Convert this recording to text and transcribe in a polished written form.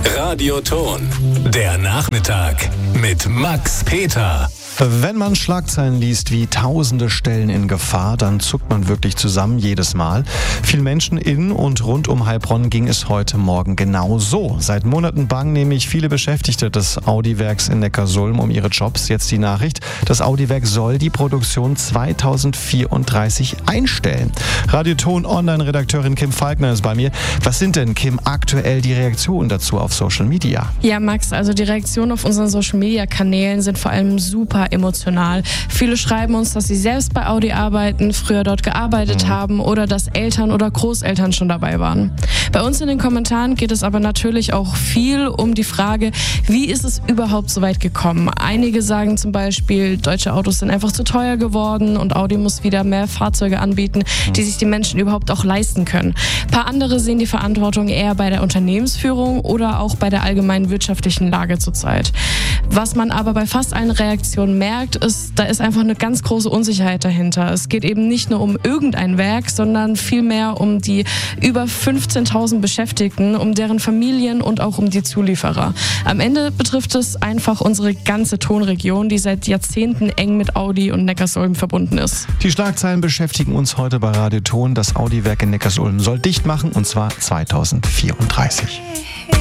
Radio Ton. Der Nachmittag mit Max Peter. Wenn man Schlagzeilen liest wie Tausende Stellen in Gefahr, dann zuckt man wirklich zusammen jedes Mal. Vielen Menschen in und rund um Heilbronn ging es heute Morgen genau so. Seit Monaten bangen nämlich viele Beschäftigte des Audi-Werks in Neckarsulm um ihre Jobs. Jetzt die Nachricht, das Audi-Werk soll die Produktion 2034 einstellen. Radio Ton Online-Redakteurin Kim Falkner ist bei mir. Was sind denn, Kim, aktuell die Reaktionen dazu auf Social Media? Ja, Max, also die Reaktionen auf unseren Social-Media-Kanälen sind vor allem super emotional. Viele schreiben uns, dass sie selbst bei Audi arbeiten, früher dort gearbeitet haben oder dass Eltern oder Großeltern schon dabei waren. Bei uns in den Kommentaren geht es aber natürlich auch viel um die Frage, wie ist es überhaupt so weit gekommen? Einige sagen zum Beispiel, deutsche Autos sind einfach zu teuer geworden und Audi muss wieder mehr Fahrzeuge anbieten, die sich die Menschen überhaupt auch leisten können. Ein paar andere sehen die Verantwortung eher bei der Unternehmensführung oder auch bei der allgemeinen wirtschaftlichen Lage zurzeit. Was man aber bei fast allen Reaktionen merkt, ist, da ist einfach eine ganz große Unsicherheit dahinter. Es geht eben nicht nur um irgendein Werk, sondern vielmehr um die über 15.000 Beschäftigten, um deren Familien und auch um die Zulieferer. Am Ende betrifft es einfach unsere ganze Tonregion, die seit Jahrzehnten eng mit Audi und Neckarsulm verbunden ist. Die Schlagzeilen beschäftigen uns heute bei Radio Ton. Das Audi-Werk in Neckarsulm soll dicht machen, und zwar 2034.